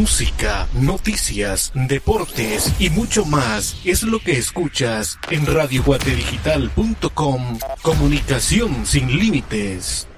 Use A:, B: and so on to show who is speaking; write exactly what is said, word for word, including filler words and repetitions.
A: música, noticias, deportes y mucho más es lo que escuchas en radio guate digital punto com. Comunicación sin límites.